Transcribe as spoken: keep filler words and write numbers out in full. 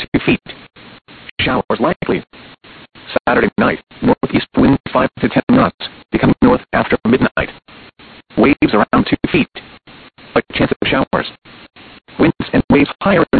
two feet. Showers likely. Saturday night, northeast wind five to ten knots, becoming north after midnight. Waves around two feet. Slight chance of showers. Winds and waves higher